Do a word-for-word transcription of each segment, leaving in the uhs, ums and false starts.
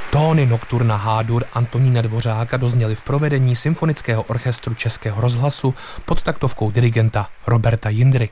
Tóny nokturna H-dur Antonína Dvořáka dozněly v provedení Symfonického orchestru Českého rozhlasu pod taktovkou dirigenta Roberta Jindry.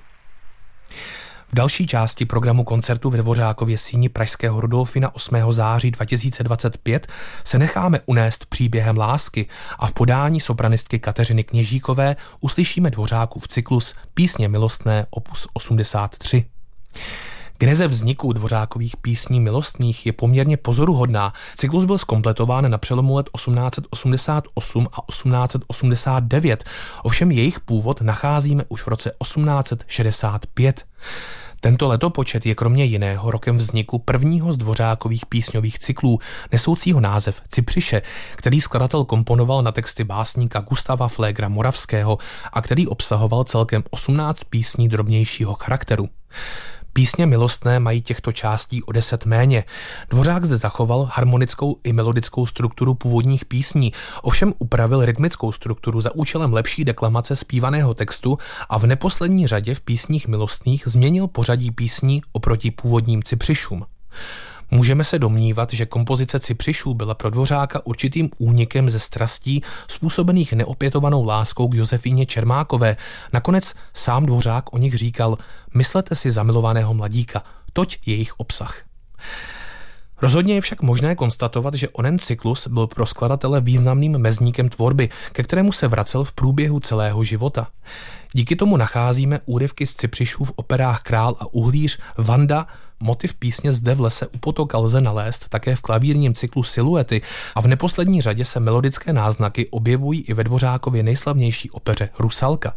V další části programu koncertu ve Dvořákově síni pražského Rudolfina osmého září dva tisíce dvacet pět se necháme unést příběhem lásky a v podání sopranistky Kateřiny Kněžíkové uslyšíme Dvořákův cyklus Písně milostné opus osmdesát tři. Geneze vzniku Dvořákových písní milostných je poměrně pozoruhodná. Cyklus byl zkompletován na přelomu let osmnáct osmdesát osm a osmnáct osmdesát devět, ovšem jejich původ nacházíme už v roce osmnáct šedesát pět. Tento letopočet je kromě jiného rokem vzniku prvního z Dvořákových písňových cyklů, nesoucího název Cypřiše, který skladatel komponoval na texty básníka Gustava Flégra Moravského a který obsahoval celkem osmnáct písní drobnějšího charakteru. Písně milostné mají těchto částí o deset méně. Dvořák zde zachoval harmonickou i melodickou strukturu původních písní, ovšem upravil rytmickou strukturu za účelem lepší deklamace zpívaného textu a v neposlední řadě v písních milostných změnil pořadí písní oproti původním Cypřišům. Můžeme se domnívat, že kompozice Cypřišů byla pro Dvořáka určitým únikem ze strastí způsobených neopětovanou láskou k Josefíně Čermákové. Nakonec sám Dvořák o nich říkal: myslete si zamilovaného mladíka, toť jejich obsah. Rozhodně je však možné konstatovat, že onen cyklus byl pro skladatele významným mezníkem tvorby, ke kterému se vracel v průběhu celého života. Díky tomu nacházíme úryvky z Cypřišů v operách Král a Uhlíř, Vanda, motiv písně Zde v lese u potoka lze nalézt také v klavírním cyklu Siluety a v neposlední řadě se melodické náznaky objevují i ve Dvořákově nejslavnější opeře Rusalka.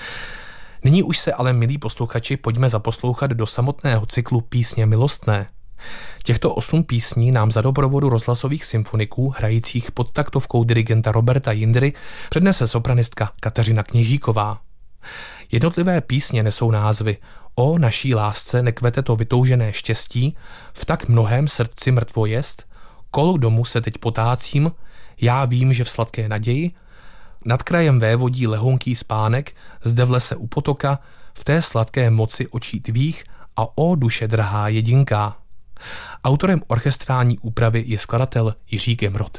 Nyní už se ale, milí posluchači, pojďme zaposlouchat do samotného cyklu Písně milostné. Těchto osm písní nám za doprovodu rozhlasových symfoniků, hrajících pod taktovkou dirigenta Roberta Jindry, přednese sopranistka Kateřina Kněžíková. Jednotlivé písně nesou názvy O naší lásce nekvete to vytoužené štěstí, V tak mnohém srdci mrtvo jest, Kol domu se teď potácím, Já vím, že v sladké naději, Nad krajem vévodí lehonký spánek, Zde v lese u potoka, V té sladké moci očí tvých a O duše drahá jedinká. Autorem orchestrální úpravy je skladatel Jiří Gemrot.